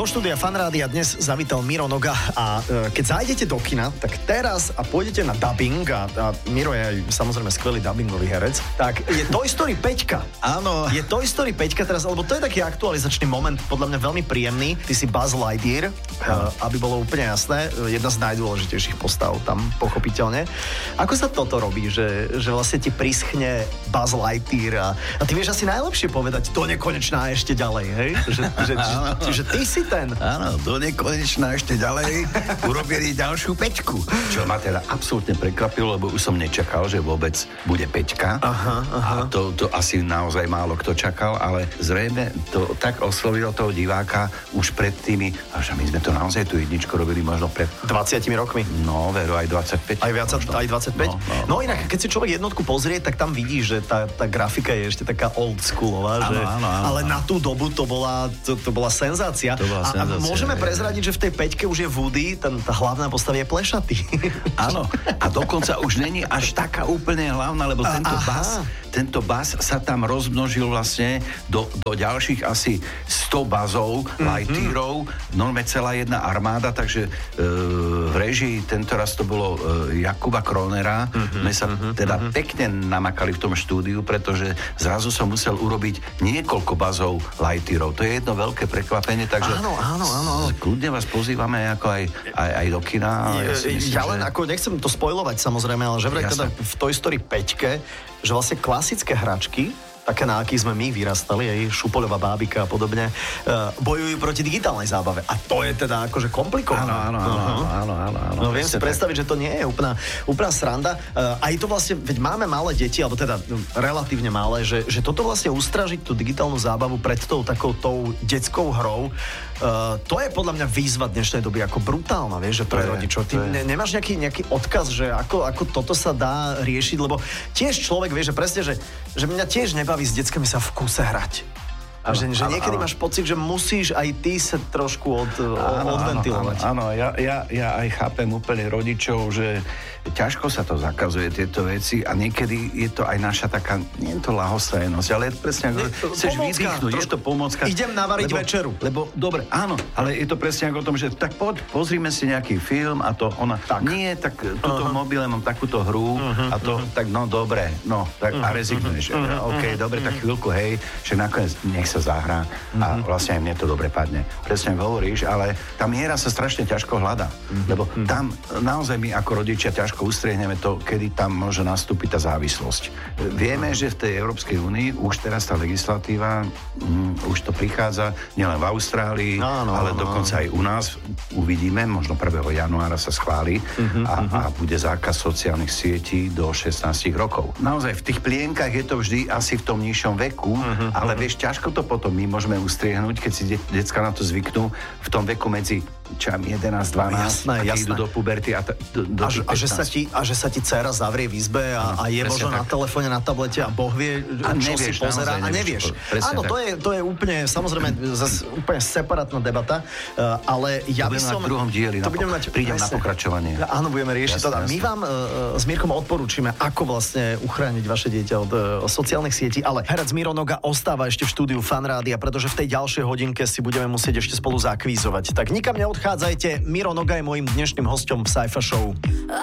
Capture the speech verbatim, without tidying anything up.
Do štúdia Fanrádia dnes zavítal Miro Noga a e, keď zájdete do kina, tak teraz a pôjdete na dubbing a, a Miro je aj samozrejme skvelý dubbingový herec, tak je Toy Story päť. Áno. Je Toy Story päť teraz, lebo to je taký aktualizačný moment, podľa mňa veľmi príjemný. Ty si Buzz Lightyear, e, aby bolo úplne jasné, jedna z najdôležitejších postav tam, pochopiteľne. Ako sa toto robí, že, že vlastne ti prischne Buzz Lightyear a, a ty vieš asi najlepšie povedať do nekonečná ešte ďalej, hej? Že, že, že, že ty si ten. Áno, do nekonečná ešte ďalej urobili ďalšiu peťku. Čo ma teda absolútne prekvapilo, lebo už som nečakal, že vôbec bude peťka. Aha, aha. A to, to asi naozaj málo kto čakal, ale zrejme to tak oslovilo toho diváka už pred tými, až my sme to naozaj tú jedničku robili možno pred dvadsiatimi rokmi. No, veru, aj dvadsaťpäť. Aj viac, aj dvadsaťpäť? No, no. no inak, keď si človek jednotku pozrie, tak tam vidí, že tá, tá grafika je ešte taká old schoolová, áno, že, áno, áno, ale na tú dobu to bola, to, to bola senzácia. To bola a, senzácia. A môžeme prezradiť, že v tej peťke už je Woody, ten, tá hlavná postava je plešatý. Áno, a dokonca už není až taká úplne hlavná, lebo tento Aha. bas, tento bas sa tam rozmnožil vlastne do, do ďalších asi sto bazov, mm-hmm. Lightyearov, normálne celá jedna armáda, takže e, v režii tentoraz to bolo e, Jakuba Kronera. Mm-hmm. My sa mm-hmm. teda pekne namakali v tom štúdiu, pretože zrazu som musel urobiť niekoľko bazov Lightyearov. To je jedno veľké prekvapenie, takže áno, áno, áno. kľudne vás pozývame ako aj, aj, aj do kina. Ja, si myslím, ja len že... ako, nechcem to spojovať samozrejme, ale že vraj teda v Toy Story päť, že vlastne klasické hračky, také, na akých sme my vyrastali, aj Šupoľová bábika a podobne, uh, bojujú proti digitálnej zábave. A to je teda akože komplikované. Áno, áno, áno, áno, áno, áno. No viem si predstaviť, že to nie je úplná, úplná sranda. Uh, aj to vlastne, veď máme malé deti, alebo teda relatívne malé, že, že toto vlastne ustražiť tú digitálnu zábavu pred tou takou tou detskou hrou, uh, to je podľa mňa výzva dnešnej doby ako brutálna, vieš, že pre rodičov. Ty ne, nemáš nejaký, nejaký odkaz, že ako, ako toto sa dá riešiť, lebo tiež človek vie, že presne, že, že mňa tiež nebaví s deckami sa v kuse hrať. A že, že niekedy máš pocit, že musíš aj ty sa trošku od, áno, odventilovať. Áno, áno, ja, ja, ja aj chápem úplne rodičov, že ťažko sa to zakazuje, tieto veci, a niekedy je to aj naša taká, nie je to ľahostajnosť, ale presne, ne, chceš pomocka, vydýchnuť, je to pomocka. Idem navariť lebo, večeru. Lebo, dobre, áno, ale je to presne ako o tom, že tak poď, pozrime si nejaký film a to ona, tak. nie, tak túto uh-huh. mobile mám takúto hru uh-huh, a to, uh-huh. tak no dobre, no, tak uh-huh, a rezignuješ. Uh-huh, OK, uh-huh, dobre, uh-huh. tak chvíľku, hej, že nakoniec nech sa zahrá a uh-huh. vlastne aj mne to dobre padne. Presne hovoríš, ale tá miera sa strašne ťažko hľadá, uh-huh. lebo tam naozaj my ako rodičia ťažko ustriehneme to, kedy tam môže nastúpiť tá závislosť. Vieme, že v tej Európskej únii už teraz tá legislatíva, um, už to prichádza nielen v Austrálii, no, no, ale no, dokonca no. aj u nás. Uvidíme, možno prvého januára sa schváli uh-huh, a, uh-huh. a bude zákaz sociálnych sietí do šestnásť rokov. Naozaj v tých plienkach je to vždy asi v tom nižšom veku, uh-huh, ale uh-huh. vieš, ťažko to potom my môžeme ustriehnúť, keď si de- decka na to zvyknú v tom veku medzi čam jedenásť dvanásť, jasné, a jasné. idú do puberty a, t- do, do a, a, že sa ti, a že sa ti dcéra zavrie v izbe a, a je možno na telefóne, na tablete a Boh vie, a čo nevieš, si pozerá a nevieš. nevieš. Áno, to je, to je úplne, samozrejme, zase úplne separátna debata, uh, ale ja by som... v druhom dieli, to budeme mať, prídem na pokračovanie. Áno, budeme riešiť to. My vám uh, s Mirkom odporúčime, ako vlastne uchrániť vaše dieťa od uh, sociálnych sietí, ale herec Miro Noga ostáva ešte v štúdiu Fanrádia, pretože v tej ďalšej hodinke si budeme musieť ešte spolu zakvízovať. Tak nikam neodchádzajte, Miro Noga je môjim dnešným hosťom v Saifa Show.